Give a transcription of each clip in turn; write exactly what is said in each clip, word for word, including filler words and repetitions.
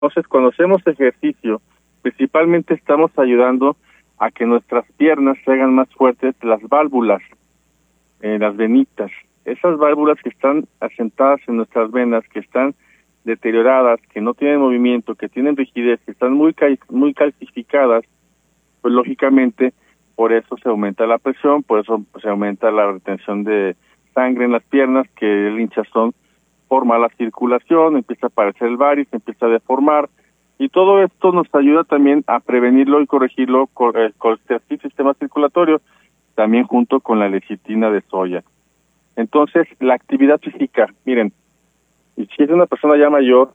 Entonces, cuando hacemos ejercicio, principalmente estamos ayudando a que nuestras piernas se hagan más fuertes, las válvulas, eh, las venitas. Esas válvulas que están asentadas en nuestras venas, que están deterioradas, que no tienen movimiento, que tienen rigidez, que están muy cal muy calcificadas, pues lógicamente por eso se aumenta la presión, por eso se aumenta la retención de sangre en las piernas, que el hinchazón forma la circulación, empieza a aparecer el varis, se empieza a deformar, y todo esto nos ayuda también a prevenirlo y corregirlo con, eh, con el sistema circulatorio, también junto con la lecitina de soya. Entonces, la actividad física, miren, y si es una persona ya mayor,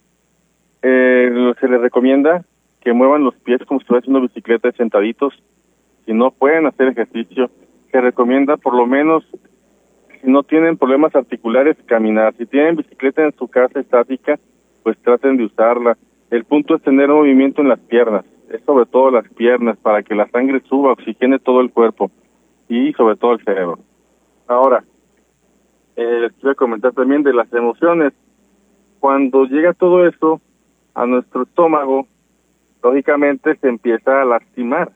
eh, se les recomienda que muevan los pies como si estuvieran haciendo bicicleta sentaditos. Si no pueden hacer ejercicio, se recomienda por lo menos, si no tienen problemas articulares, caminar. Si tienen bicicleta en su casa estática, pues traten de usarla. El punto es tener movimiento en las piernas, es sobre todo las piernas, para que la sangre suba, oxigene todo el cuerpo y sobre todo el cerebro. Ahora, eh, les quiero comentar también de las emociones. Cuando llega todo eso a nuestro estómago, lógicamente se empieza a lastimar.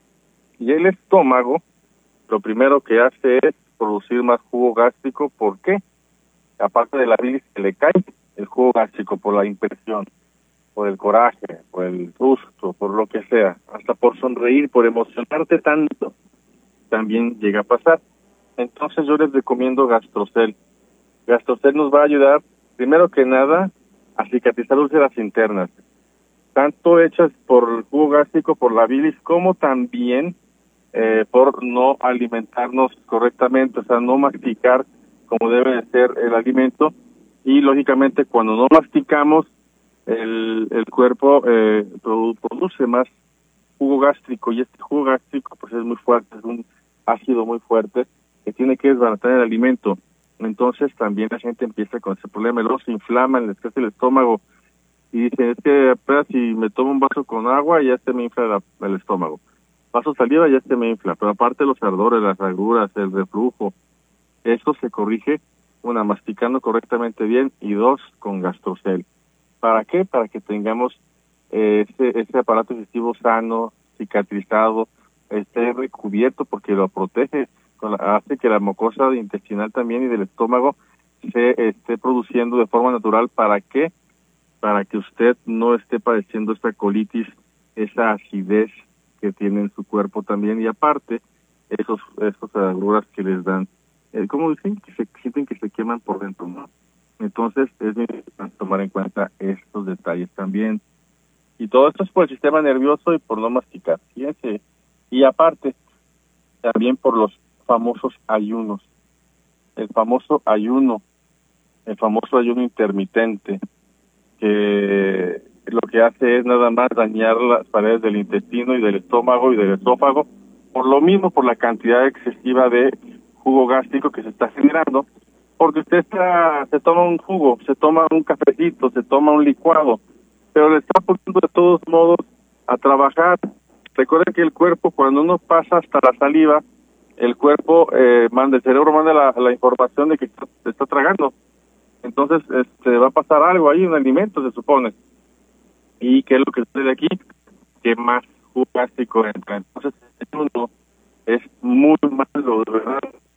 Y el estómago, lo primero que hace es producir más jugo gástrico. ¿Por qué? Aparte de la bilis que le cae, el jugo gástrico por la impresión, por el coraje, por el susto, por lo que sea, hasta por sonreír, por emocionarte tanto, también llega a pasar. Entonces yo les recomiendo Gastrocel. Gastrocel nos va a ayudar, primero que nada, a cicatrizar úlceras internas, tanto hechas por el jugo gástrico, por la bilis, como también eh, por no alimentarnos correctamente, o sea, no masticar como debe de ser el alimento, y lógicamente cuando no masticamos, el, el cuerpo eh, produ produce más jugo gástrico, y este jugo gástrico pues es muy fuerte, es un ácido muy fuerte que tiene que desbaratar el alimento. Entonces también la gente empieza con ese problema, luego se inflama, les crece el estómago, y dicen, es que apenas si me tomo un vaso con agua, ya se me infla la, el estómago. Vaso saliva, ya se me infla. Pero aparte los ardores, las agruras, el reflujo, eso se corrige, una, masticando correctamente bien, y dos, con Gastrocel. ¿Para qué? Para que tengamos eh, ese, ese aparato digestivo sano, cicatrizado, esté recubierto, porque lo protege, con la, hace que la mucosa intestinal también y del estómago se esté produciendo de forma natural. ¿Para qué? Para que usted no esté padeciendo esta colitis, esa acidez que tiene en su cuerpo también, y aparte, esos esos agruras que les dan, eh, como dicen, que se sienten que se queman por dentro, ¿no? Entonces, es importante tomar en cuenta estos detalles también. Y todo esto es por el sistema nervioso y por no masticar, fíjense. Y aparte, también por los famosos ayunos. El famoso ayuno, el famoso ayuno intermitente, que lo que hace es nada más dañar las paredes del intestino y del estómago y del esófago, por lo mismo, por la cantidad excesiva de jugo gástrico que se está generando, porque usted está, se toma un jugo, se toma un cafecito, se toma un licuado, pero le está poniendo de todos modos a trabajar. Recuerden que el cuerpo, cuando uno pasa hasta la saliva, el cuerpo eh, manda, el cerebro manda la, la información de que está, está tragando. Entonces, este, va a pasar algo ahí, un alimento, se supone. ¿Y qué es lo que sucede aquí? Que más jugo gástrico entra. Entonces, el ayuno es muy malo, de verdad.